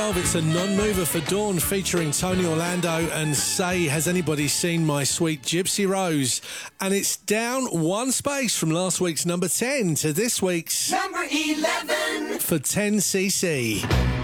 It's a non-mover for Dawn featuring Tony Orlando and Say, Has Anybody Seen My Sweet Gypsy Rose? And it's down one space from last week's number 10 to this week's number 11 for 10cc.